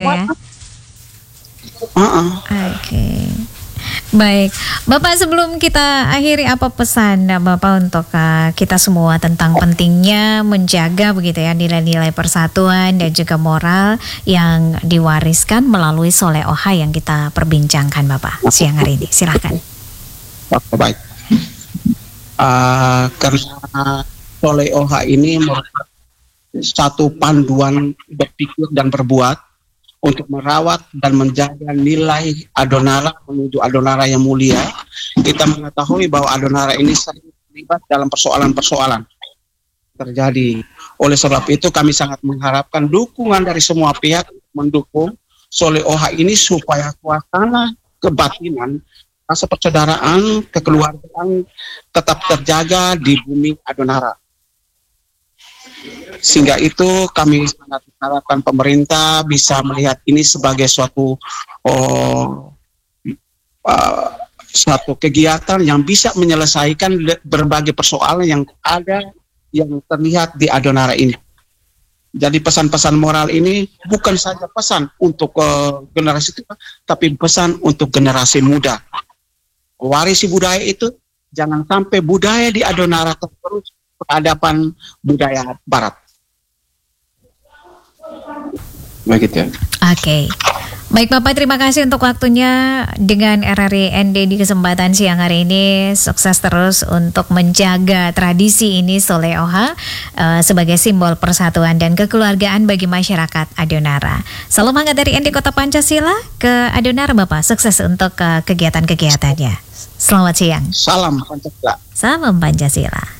ya. Oke. Baik, Bapak, sebelum kita akhiri, apa pesan Bapak untuk kita semua tentang pentingnya menjaga begitu ya nilai-nilai persatuan dan juga moral yang diwariskan melalui Soleoha yang kita perbincangkan, Bapak, siang hari ini. Silahkan. Baik. Karena Soleoha ini merupakan satu panduan berpikir dan berbuat untuk merawat dan menjaga nilai Adonara menuju Adonara yang mulia. Kita mengetahui bahwa Adonara ini sering terlibat dalam persoalan-persoalan terjadi. Oleh sebab itu kami sangat mengharapkan dukungan dari semua pihak mendukung Soleoha ini supaya suasana kebatinan, rasa persaudaraan, kekeluargaan tetap terjaga di bumi Adonara. Sehingga itu kami sangat mengharapkan pemerintah bisa melihat ini sebagai suatu kegiatan yang bisa menyelesaikan berbagai persoalan yang ada, yang terlihat di Adonara ini. Jadi pesan-pesan moral ini bukan saja pesan untuk generasi tua, tapi pesan untuk generasi muda. Warisi budaya itu, jangan sampai budaya di Adonara terus peradaban budaya Barat. Begitu ya. Oke. Baik Bapak, terima kasih untuk waktunya dengan RRI ND di kesempatan siang hari ini. Sukses terus untuk menjaga tradisi ini Soleoha sebagai simbol persatuan dan kekeluargaan bagi masyarakat Adonara. Salam hangat dari ND Kota Pancasila ke Adonara, Bapak. Sukses untuk kegiatan-kegiatannya. Selamat siang. Salam Pancasila. Salam Pancasila.